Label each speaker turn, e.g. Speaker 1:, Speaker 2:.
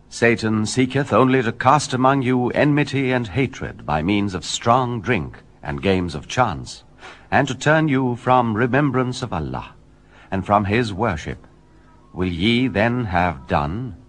Speaker 1: Satan seeketh only to cast among you enmity and hatred by means of strong drink and games of chance, and to turn you from remembrance of Allah, and from his worship. Will ye then have done?